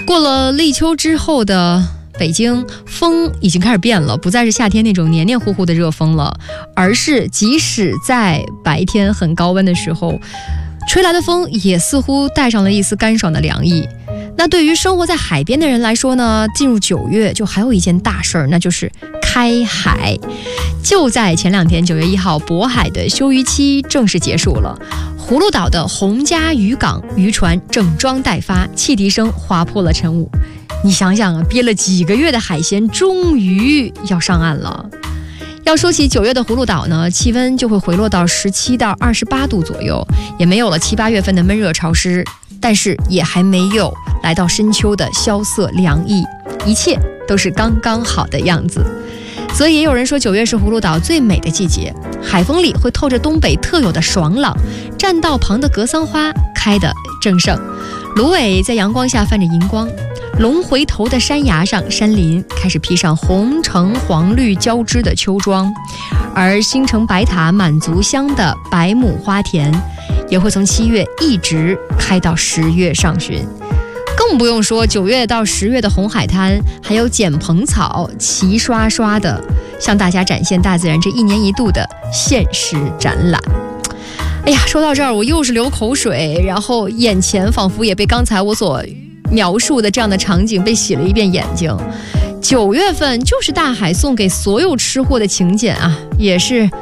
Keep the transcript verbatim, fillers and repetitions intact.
过了立秋之后的北京，风已经开始变了，不再是夏天那种黏黏糊糊的热风了，而是即使在白天很高温的时候，吹来的风也似乎带上了一丝干爽的凉意。那对于生活在海边的人来说呢，进入九月就还有一件大事儿，那就是开海。就在前两天，九月一号，渤海的休渔期正式结束了。葫芦岛的洪家渔港渔船整装待发，汽笛声划破了晨雾。你想想啊，憋了几个月的海鲜终于要上岸了。要说起九月的葫芦岛呢，气温就会回落到十七到二十八度左右，也没有了七八月份的闷热潮湿，但是也还没有来到深秋的萧瑟凉意，一切都是刚刚好的样子。所以也有人说，九月是葫芦岛最美的季节，海风里会透着东北特有的爽朗，栈道旁的格桑花开得正盛，芦苇在阳光下泛着银光，龙回头的山崖上，山林开始披上红橙黄绿交织的秋装，而星城白塔满足乡的百亩花田也会从七月一直开到十月上旬。更不用说九月到十月的红海滩，还有剪蓬草齐刷刷的向大家展现大自然这一年一度的限时展览。哎呀，说到这儿我又是流口水，然后眼前仿佛也被刚才我所描述的这样的场景被洗了一遍眼睛。九月份就是大海送给所有吃货的请柬啊，也是